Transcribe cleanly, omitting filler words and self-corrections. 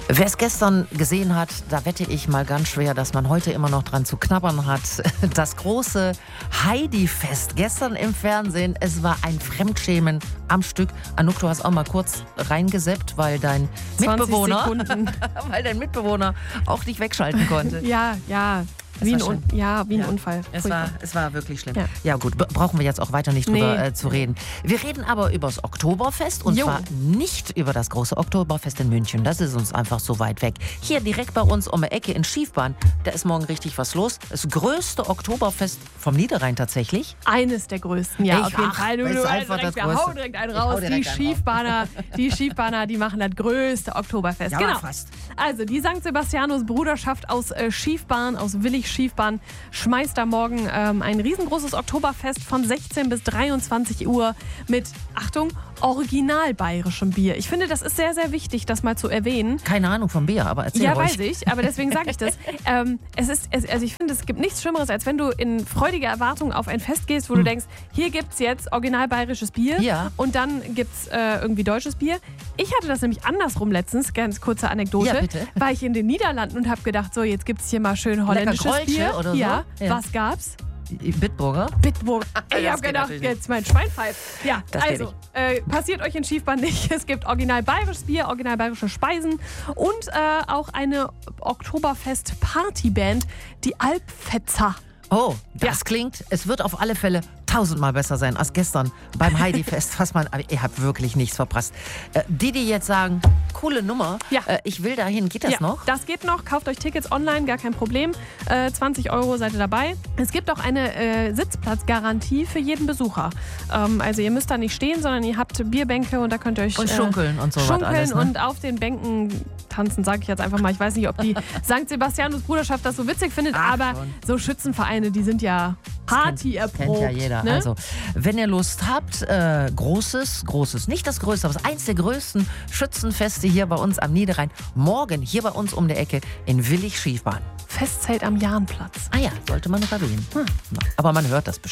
Wer es gestern gesehen hat, da wette ich mal ganz schwer, dass man heute immer noch dran zu knabbern hat. Das große Heidi-Fest gestern im Fernsehen, es war ein Fremdschämen am Stück. Anouk, du hast auch mal kurz reingeseppt, weil dein Mitbewohner auch nicht wegschalten konnte. Ja. Wie ein Unfall. Es war wirklich schlimm. Ja gut, brauchen wir jetzt auch weiter nicht drüber zu reden. Wir reden aber über das Oktoberfest und zwar nicht über das große Oktoberfest in München. Das ist uns einfach so weit weg. Hier direkt bei uns um die Ecke in Schiefbahn, da ist morgen richtig was los. Das größte Oktoberfest vom Niederrhein tatsächlich. Eines der größten, auf jeden Fall. Wir hauen direkt einen raus. Die Schiefbahner, die machen das größte Oktoberfest. Ja, genau. fast. Also die St. Sebastianus Bruderschaft aus Schiefbahn, aus Willig-Schiefbahn, schmeißt da morgen ein riesengroßes Oktoberfest von 16 bis 23 Uhr mit, Achtung, original bayerischem Bier. Ich finde, das ist sehr, sehr wichtig, das mal zu erwähnen. Keine Ahnung vom Bier, aber erzähl ruhig. Ja, weiß ich, aber deswegen sage ich das. Ich finde, es gibt nichts Schlimmeres, als wenn du in freudiger Erwartung auf ein Fest gehst, wo du denkst, hier gibt es jetzt original bayerisches Bier und dann gibt es irgendwie deutsches Bier. Ich hatte das nämlich andersrum letztens, ganz kurze Anekdote. Ja, bitte. War ich in den Niederlanden und habe gedacht, so, jetzt gibt es hier mal schön holländisches Bier. Oder so? Ja, was gab's? Bitburger? Bitburger. Ich habe gedacht, jetzt mein Schwein pfeift. Ja, das also, passiert euch in Schiefbahn nicht. Es gibt original bayerisches Bier, original bayerische Speisen und auch eine Oktoberfest-Partyband, die Alpfetzer. Oh, das klingt, es wird auf alle Fälle 1000-mal besser sein als gestern beim Heidi-Fest. Ihr habt wirklich nichts verpasst. Die jetzt sagen, coole Nummer, ich will dahin, geht das noch? Das geht noch, kauft euch Tickets online, gar kein Problem. 20 € seid ihr dabei. Es gibt auch eine Sitzplatzgarantie für jeden Besucher. Also ihr müsst da nicht stehen, sondern ihr habt Bierbänke und da könnt ihr euch und schunkeln und so was alles, ne? Und auf den Bänken tanzen, sage ich jetzt einfach mal. Ich weiß nicht, ob die St. Sebastianus Bruderschaft das so witzig findet, aber so Schützenvereine, die sind ja Party erprobt. Kennt ja jeder. Ne? Also, wenn ihr Lust habt, großes, nicht das größte, aber eins der größten Schützenfeste hier bei uns am Niederrhein, morgen hier bei uns um die Ecke in Willig-Schiefbahn. Festzelt am Jahnplatz. Ah ja, sollte man noch erwähnen. Aber man hört das bestimmt.